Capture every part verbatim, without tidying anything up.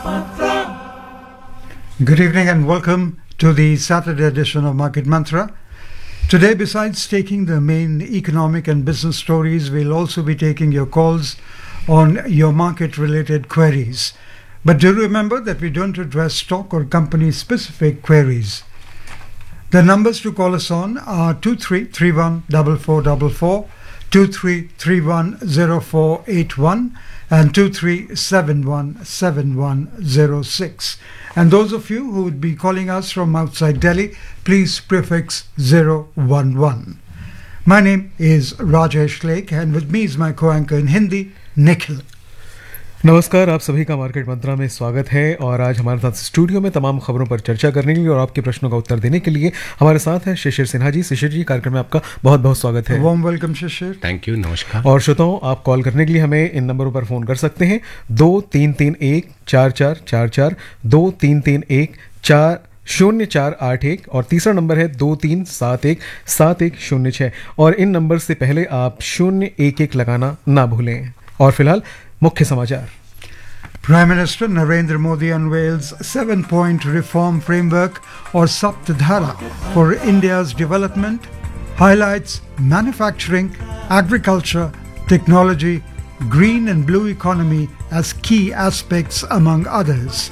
Good evening and welcome to the Saturday edition of Market Mantra. Today, besides taking the main economic and business stories, we'll also be taking your calls on your market-related queries. But do remember that we don't address stock or company-specific queries. The numbers to call us on are two three three one four four four four, two three three one zero four eight one and two three seven one seven one zero six. And those of you who would be calling us from outside Delhi, please prefix zero one one. My name is Rajesh Lake and with me is my co-anchor in Hindi, Nikhil. नमस्कार, आप सभी का market मंत्रा में स्वागत है और आज हमारे साथ स्टूडियो में तमाम खबरों पर चर्चा करने के लिए और आपके प्रश्नों का उत्तर देने के लिए हमारे साथ हैं शिशिर सिन्हा जी। शिशिर जी, कार्यक्रम में आपका बहुत बहुत स्वागत है। Warm welcome Shishir. Thank you, नमस्कार। और श्रोताओं, आप कॉल करने के लिए हमें इन नंबरों पर फोन कर सकते हैं दो तीन तीन एक चार चार चार चार, दो तीन तीन एक चार शून्य चार आठ एक और तीसरा नंबर है दो तीन सात एक सात एक शून्य छः और इन नंबर से पहले आप शून्य एक एक लगाना ना भूलें। और फिलहाल मुख्य समाचार। Prime Minister Narendra Modi unveils seven-point reform framework or Saptadhara for India's development, highlights manufacturing, agriculture, technology, green and blue economy as key aspects among others.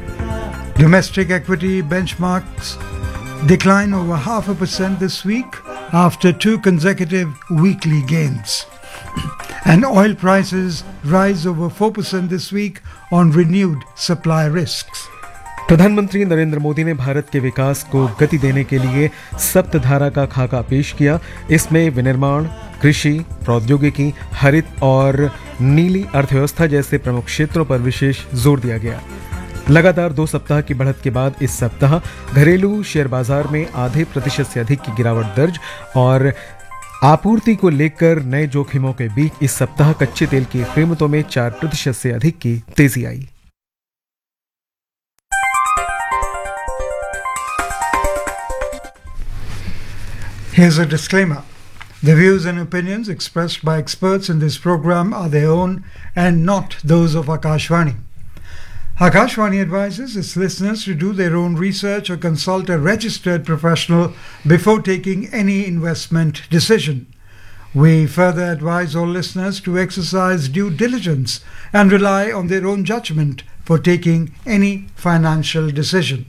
Domestic equity benchmarks decline over half a percent this week after two consecutive weekly gains. And oil prices rise over four percent this week on renewed supply risks. प्रधानमंत्री नरेंद्र मोदी ने भारत के विकास को गति देने के लिए सप्तधारा का खाका पेश किया। इसमें विनिर्माण, कृषि, प्रौद्योगिकी, हरित और नीली अर्थव्यवस्था जैसे प्रमुख क्षेत्रों पर विशेष जोर दिया गया। लगातार दो सप्ताह की बढ़त के बाद इस सप्ताह घरेलू शेयर बाजार में आधे प्रतिशत से अधिक की गिरावट दर्ज और आपूर्ति को लेकर नए जोखिमों के बीच इस सप्ताह कच्चे तेल की कीमतों में चार प्रतिशत से अधिक की तेजी आई। Here's a disclaimer. The views and opinions expressed by experts in this program are their own and not those of Akashvani. Akashvani advises its listeners to do their own research or consult a registered professional before taking any investment decision. We further advise all listeners to exercise due diligence and rely on their own judgment for taking any financial decision.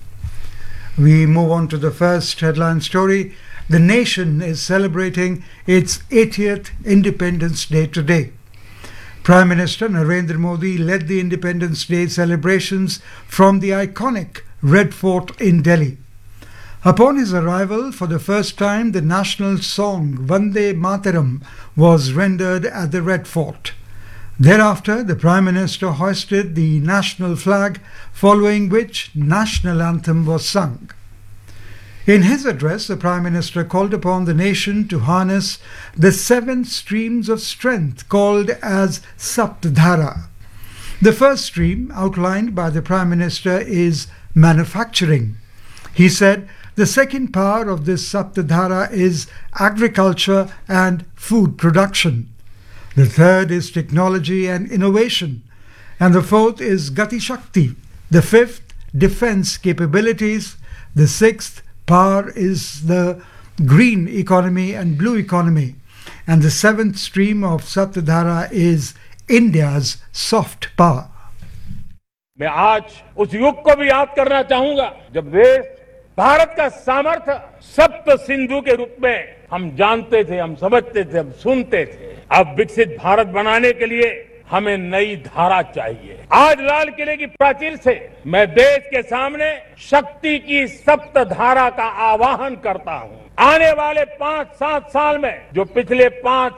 We move on to the first headline story. The nation is celebrating its eightieth Independence Day today. Prime Minister Narendra Modi led the Independence Day celebrations from the iconic Red Fort in Delhi. Upon his arrival, for the first time, the national song Vande Mataram was rendered at the Red Fort. Thereafter, the Prime Minister hoisted the national flag, following which national anthem was sung. In his address, the Prime Minister called upon the nation to harness the seven streams of strength called as Saptadhara. The first stream outlined by the Prime Minister is manufacturing. He said the second power of this Saptadhara is agriculture and food production. The third is technology and innovation. And the fourth is Gati Shakti. The fifth, defense capabilities. The sixth, power is the green economy and blue economy. And the seventh stream of Saptadhara is India's soft power. मैं आज उस युग को भी याद करना चाहूंगा जब देश भारत का सामर्थ्य सप्त सिंधु के रूप में हम जानते थे, हम समझते थे, हम सुनते थे। अब विकसित भारत बनाने के लिए हमें नई धारा चाहिए। आज लाल किले की प्राचीर से मैं देश के सामने शक्ति की सप्त धारा का आवाहन करता हूं। आने वाले पांच सात साल में जो पिछले पांच